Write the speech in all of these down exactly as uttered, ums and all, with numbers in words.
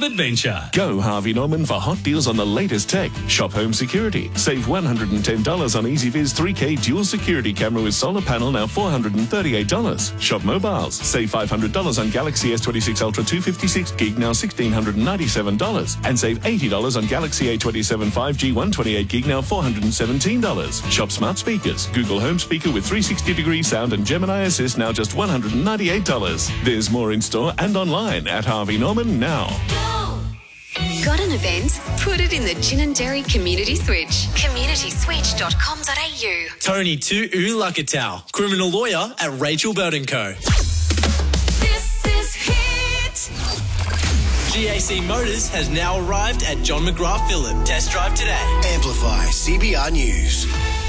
adventure. Go Harvey Norman for hot deals on the latest tech. Shop home security. Save one hundred ten dollars on EasyViz three K dual security camera with solar panel, now four hundred thirty-eight dollars. Shop mobiles. Save five hundred dollars on Galaxy S twenty-six Ultra two fifty-six gig, now one thousand six hundred ninety-seven dollars. And save eighty dollars on Galaxy A twenty-seven five G one twenty-eight gig, now four hundred seventeen dollars. Shop smart speakers. Google Home Speaker with three sixty degree sound and Gemini Assist, now just one hundred ninety-eight dollars. There's more in store and online at Harvey Norman now. Got an event? Put it in the Gin and Dairy Community Switch. community switch dot com dot a u. Tony Tu Ulakatau, criminal lawyer at Rachel Bird and Co. This is Hit. G A C Motors has now arrived at John McGrath Phillip. Test drive today. Amplify C B R News.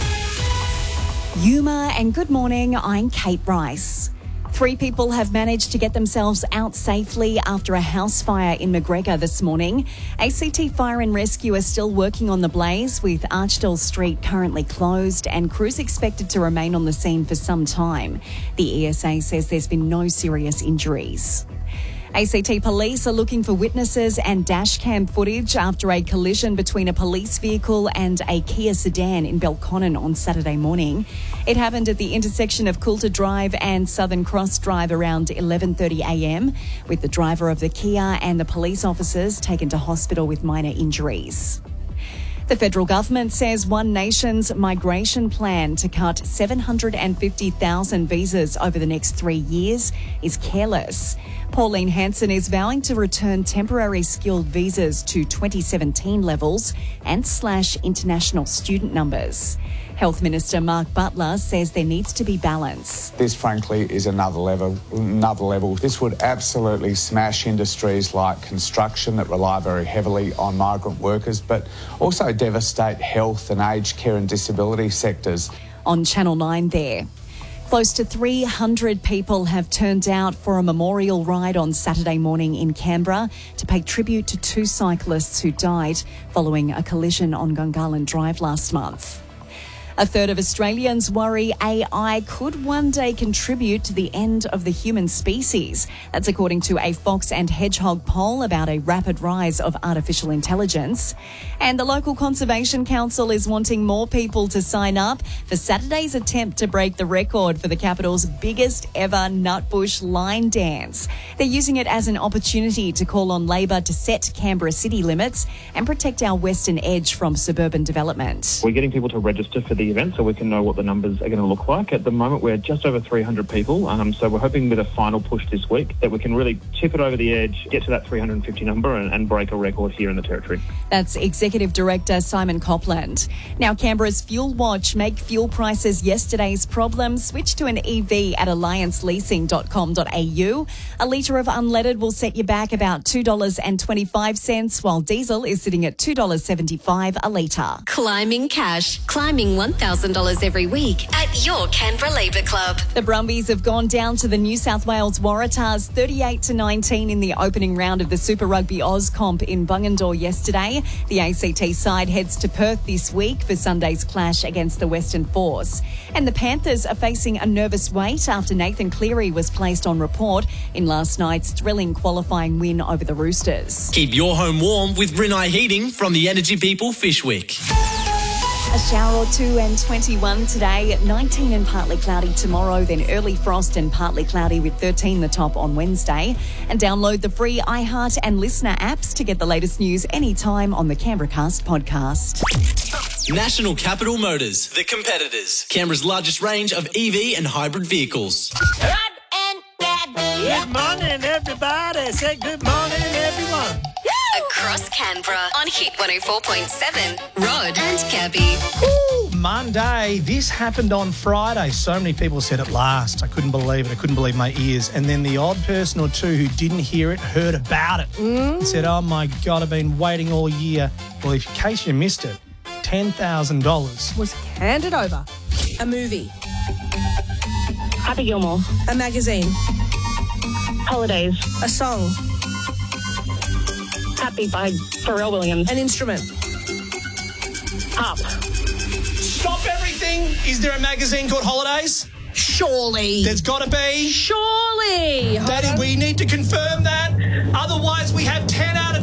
Yuma and good morning, I'm Kate Bryce. Three people have managed to get themselves out safely after a house fire in McGregor this morning. A C T Fire and Rescue are still working on the blaze, with Archdale Street currently closed and crews expected to remain on the scene for some time. The E S A says there's been no serious injuries. A C T Police are looking for witnesses and dashcam footage after a collision between a police vehicle and a Kia sedan in Belconnen on Saturday morning. It happened at the intersection of Coulter Drive and Southern Cross Drive around eleven thirty a m, with the driver of the Kia and the police officers taken to hospital with minor injuries. The federal government says One Nation's migration plan to cut seven hundred fifty thousand visas over the next three years is careless. Pauline Hanson is vowing to return temporary skilled visas to twenty seventeen levels and slash international student numbers. Health Minister Mark Butler says there needs to be balance. This, frankly, is another level. Another level. This would absolutely smash industries like construction that rely very heavily on migrant workers, but also devastate health and aged care and disability sectors. On Channel nine there. Close to three hundred people have turned out for a memorial ride on Saturday morning in Canberra to pay tribute to two cyclists who died following a collision on Gungahlin Drive last month. A third of Australians worry A I could one day contribute to the end of the human species. That's according to a Fox and Hedgehog poll about a rapid rise of artificial intelligence. And the local Conservation Council is wanting more people to sign up for Saturday's attempt to break the record for the capital's biggest ever Nutbush line dance. They're using it as an opportunity to call on Labor to set Canberra city limits and protect our western edge from suburban development. We're getting people to register for the event so we can know what the numbers are going to look like. At the moment, we're just over three hundred people, um, so we're hoping with a final push this week that we can really tip it over the edge, get to that three hundred fifty number and, and break a record here in the Territory. That's Executive Director Simon Copland. Now, Canberra's Fuel Watch make fuel prices yesterday's problem. Switch to an E V at alliance leasing dot com dot a u. A litre of unleaded will set you back about two dollars twenty-five, while diesel is sitting at two dollars seventy-five a litre. Climbing cash. Climbing one thousand dollars every week at your Canberra Labour Club. The Brumbies have gone down to the New South Wales Waratahs thirty-eight to nineteen in the opening round of the Super Rugby Oz comp in Bungendore yesterday. The A C T side heads to Perth this week for Sunday's clash against the Western Force. And the Panthers are facing a nervous wait after Nathan Cleary was placed on report in last night's thrilling qualifying win over the Roosters. Keep your home warm with Rinnai Heating from the Energy People Fish Week. A shower or two and twenty-one today, nineteen and partly cloudy tomorrow, then early frost and partly cloudy with thirteen the top on Wednesday. And download the free iHeart and Listener apps to get the latest news anytime on the Canberra Cast podcast. National Capital Motors, the competitors. Canberra's largest range of E V and hybrid vehicles. Good morning, everybody. Say good morning, everyone. Across Canberra on Hit one oh four point seven. Rod and Gabby. Ooh, Monday. This happened on Friday. So many people said it last. I couldn't believe it. I couldn't believe my ears. And then the odd person or two who didn't hear it heard about it mm. and said, oh, my God, I've been waiting all year. Well, if, in case you missed it, ten thousand dollars was handed over. A movie. Happy Gilmore. A magazine. Holidays. A song. Happy by Pharrell Williams. An instrument. Harp. Stop everything. Is there a magazine called Holidays? Surely. There's got to be. Surely. Daddy, we need to confirm that. Otherwise, we have ten out of